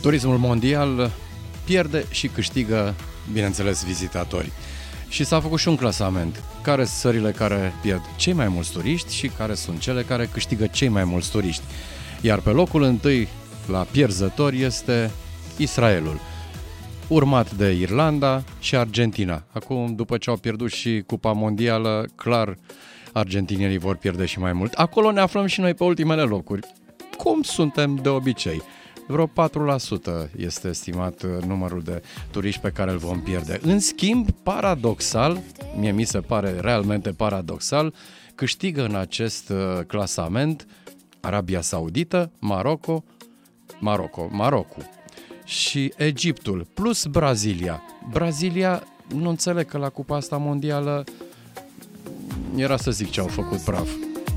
Turismul mondial pierde și câștigă, bineînțeles, vizitatori. Și s-a făcut și un clasament. Care sunt țările care pierd cei mai mulți turiști și care sunt cele care câștigă cei mai mulți turiști. Iar pe locul întâi la pierzători este Israelul, urmat de Irlanda și Argentina. Acum, după ce au pierdut și Cupa Mondială, clar, argentinienii vor pierde și mai mult. Acolo ne aflăm și noi pe ultimele locuri. Cum suntem de obicei? Vreo 4% este estimat numărul de turiști pe care îl vom pierde. În schimb, paradoxal, mie mi se pare realmente paradoxal, câștigă în acest clasament Arabia Saudită, Marocul și Egiptul, plus Brazilia. Brazilia, nu înțeleg că la Cupa asta mondială era să zic ce au făcut praf.